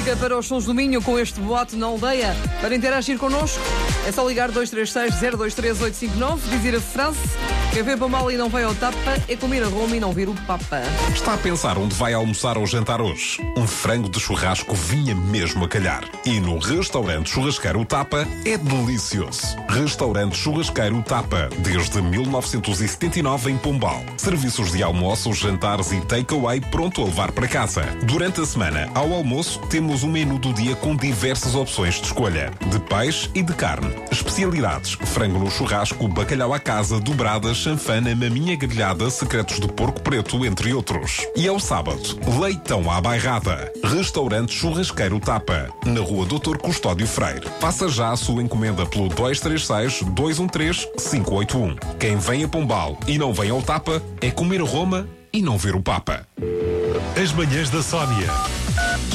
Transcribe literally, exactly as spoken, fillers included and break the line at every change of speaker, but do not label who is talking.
música para os Sons do Minho com este boato na aldeia. Para interagir connosco, é só ligar dois três seis, zero dois três, oito cinco nove, dizer a frase: quem vê para mal e não vai ao tapa é comer a Roma e não vir o Papa.
Está a pensar onde vai almoçar ou jantar hoje? Um frango de churrasco vinha mesmo a calhar. E no restaurante Churrasqueiro Tapa é delicioso. Restaurante Churrasqueiro Tapa, desde mil novecentos e setenta e nove em Pombal. Serviços de almoços, jantares e takeaway pronto a levar para casa. Durante a semana, ao almoço, temos o menu do dia com diversas opções de escolha. De peixe e de carne. Especialidades: frango no churrasco, bacalhau à casa, dobradas, chanfana, maminha grelhada, secretos de porco preto, entre outros. E ao sábado, leitão à bairrada. Restaurante Churrasqueiro Tapa, na rua doutor Custódio Freire. Faça já a sua encomenda pelo dois três seis, dois um três, cinco oito um. Quem vem a Pombal e não vem ao Tapa é comer a Roma e não ver o Papa.
As manhãs da Sónia.